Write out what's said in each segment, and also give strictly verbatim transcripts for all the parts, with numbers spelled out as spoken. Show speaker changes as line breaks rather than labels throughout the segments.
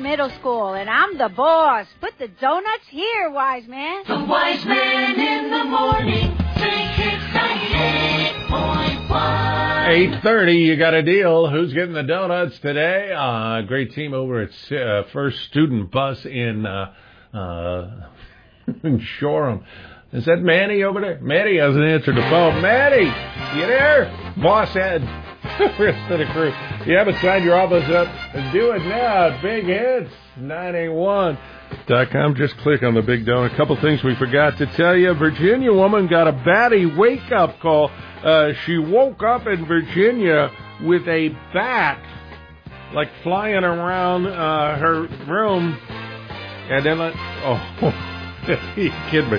Middle School, and I'm the boss. Put the donuts here, wise man.
The wise man in the morning. Big Hits ninety-eight point one.
eight thirty, you got a deal. Who's getting the donuts today? Uh, great team over at uh, First Student Bus in, uh, uh, in Shoreham. Is that Manny over there? Manny hasn't answered the phone. Manny, you there? Boss Ed. Rest of the crew. You haven't signed your office up, do it now. Big Hits nine eight one dot com. Just click on the big donut. A couple things we forgot to tell you. Virginia woman got a batty wake-up call. Uh, she woke up in Virginia with a bat, like flying around uh, her room, and then, like, oh, you kidding me?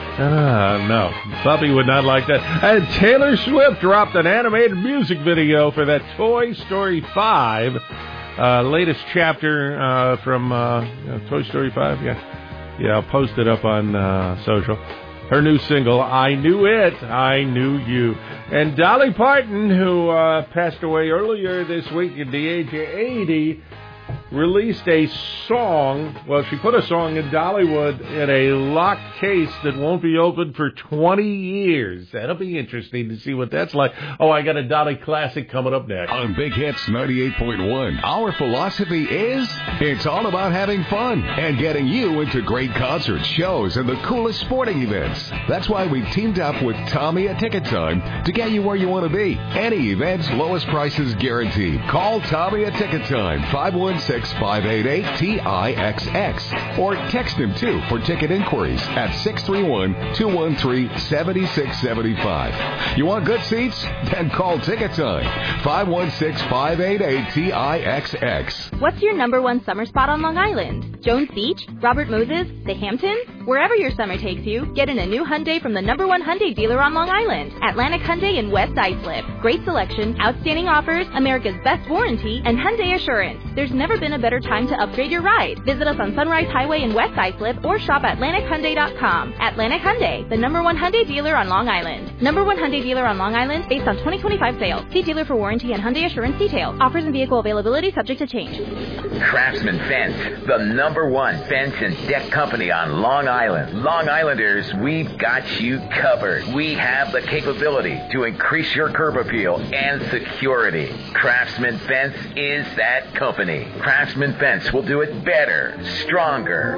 Ah, no. Bubby would not like that. And Taylor Swift dropped an animated music video for that Toy Story five, uh, latest chapter uh, from uh, Toy Story five. Yeah, yeah. I'll post it up on uh, social. Her new single, I Knew It, I Knew You. And Dolly Parton, who uh, passed away earlier this week at the age of eighty, released a song. Well, she put a song in Dollywood in a locked case that won't be opened for twenty years. That'll be interesting to see what that's like. Oh, I got a Dolly classic coming up next.
On Big Hits ninety-eight point one, our philosophy is it's all about having fun and getting you into great concerts, shows, and the coolest sporting events. That's why we teamed up with Tommy at Ticket Time to get you where you want to be. Any events, lowest prices guaranteed. Call Tommy at Ticket Time, five one six, five eight eight, T I X X, or text him too for ticket inquiries at six three one, two one three, seven six seven five. You want good seats? Then call Ticket Time, five one six, five eight eight, T I X X.
What's your number one summer spot on Long Island? Jones Beach? Robert Moses? The Hamptons? Wherever your summer takes you, get in a new Hyundai from the number one Hyundai dealer on Long Island, Atlantic Hyundai in West Islip. Great selection, outstanding offers, America's best warranty, and Hyundai Assurance. There's never been a better time to upgrade your ride. Visit us on Sunrise Highway in West Islip or shop Atlantic Hyundai dot com. Atlantic Hyundai, the number one Hyundai dealer on Long Island. Number one Hyundai dealer on Long Island based on twenty twenty-five sales. See dealer for warranty and Hyundai Assurance details. Offers and vehicle availability subject to change.
Craftsman Fence, the number one fence and deck company on Long Island. Long Islanders, we've got you covered. We have the capability to increase your curb appeal and security. Craftsman Fence is that company. Craftsman Fence will do it better, stronger,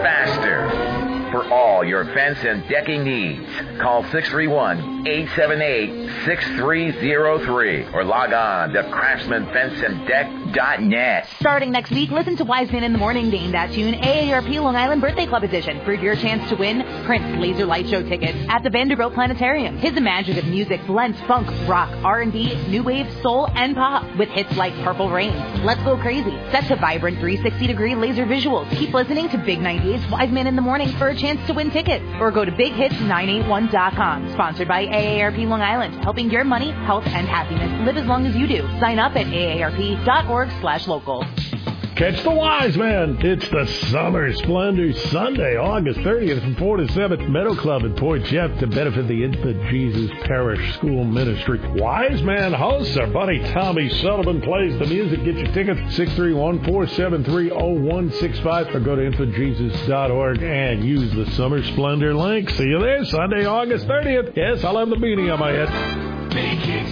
faster. For all your fence and decking needs, call six three one, eight seven eight, six three zero three or log on to craftsman fence and deck dot net.
Starting next week, listen to Wise Man in the Morning, Dane that tune, A A R P Long Island Birthday Club Edition for your chance to win Prince Laser Light Show tickets at the Vanderbilt Planetarium. His imaginative music blends funk, rock, R and B, new wave, soul, and pop with hits like Purple Rain, Let's Go Crazy, set to vibrant three sixty degree laser visuals. Keep listening to Big ninety-eight's Wise Man in the Morning for a chance to win tickets, or go to big hits nine eight one dot com. Sponsored by A A R P Long Island, helping your money, health, and happiness live as long as you do. Sign up at A A R P dot org slash local.
Catch the Wise Man. It's the Summer Splendor Sunday, August thirtieth from four to seven. Meadow Club in Port Jeff to benefit the Infant Jesus Parish School Ministry. Wise Man hosts our buddy Tommy Sullivan plays the music. Get your tickets six three one, four seven three, zero one six five or go to infant jesus dot org and use the Summer Splendor link. See you there Sunday, August thirtieth. Yes, I'll have the beanie on my head.
Big Hits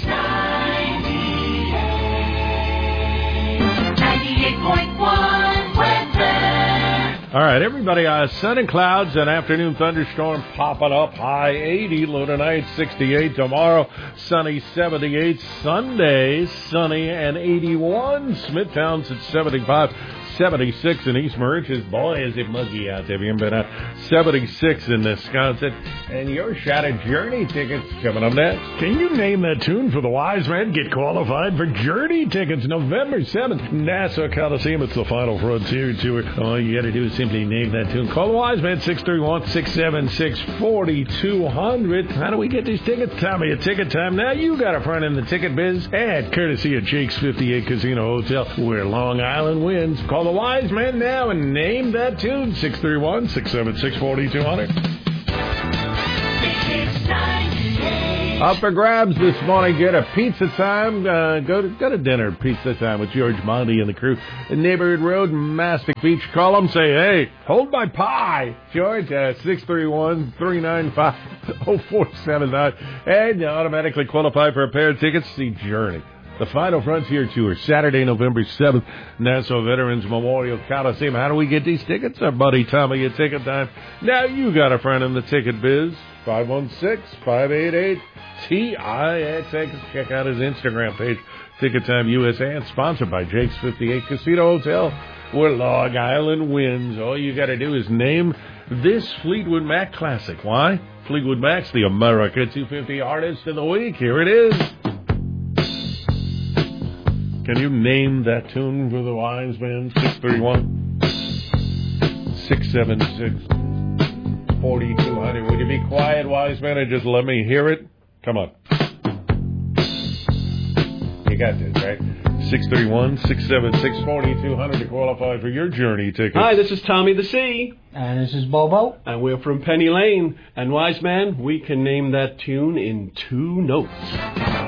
ninety-eight point one weather.
All right, everybody, uh, sun and clouds, an afternoon thunderstorm popping up, high eighty, low tonight sixty-eight, tomorrow sunny seventy-eight, Sunday sunny and eighty-one, Smithtown's at seventy-five, seventy-six in East Mauritius. Boy, is it muggy out there. Have you been out? seventy-six in Wisconsin. And your shot at Journey tickets coming up next.
Can you name that tune for the Wise Man? Get qualified for Journey tickets November seventh. Nassau Coliseum. It's the Final Frontier Tour. All you got to do is simply name that tune. Call the Wise Man, six three one, six seven six, four two zero zero. How do we get these tickets? Tommy at Ticket Time. Now you got a friend in the ticket biz. And courtesy of Jake's fifty-eight Casino Hotel, where Long Island wins. Call the Wise Man now and name that tune. six three one, six seven six, four two zero zero.
Big Hits ninety-eight.
Up for grabs this morning. Get a pizza time. Uh, go to go to dinner. Pizza time with George Monty and the crew. In Neighborhood Road, Mastic Beach. Call them. Say, hey, hold my pie. George, uh, six three one, three nine five, oh four seven nine. And you automatically qualify for a pair of tickets to see Journey. The Final Frontier Tour, Saturday, November seventh, Nassau Veterans Memorial Coliseum. How do we get these tickets? Our buddy Tommy at Ticket Time. Now you got a friend in the ticket biz. five one six, five eight eight, T I X X. Check out his Instagram page, Ticket Time U S A, and sponsored by Jake's fifty-eight Casino Hotel, where Long Island wins. All you got to do is name this Fleetwood Mac classic. Why? Fleetwood Mac's the America two fifty Artist of the Week. Here it is. Can you name that tune for the Wise Man? six three one, six seven six, four two zero zero. Would you be quiet, Wise Man, and just let me hear it? Come on. You got this, right? six three one, six seven six, four two zero zero to qualify for your Journey ticket.
Hi, this is Tommy the Sea.
And this is Bobo.
And we're from Penny Lane. And Wise Man, we can name that tune in two notes.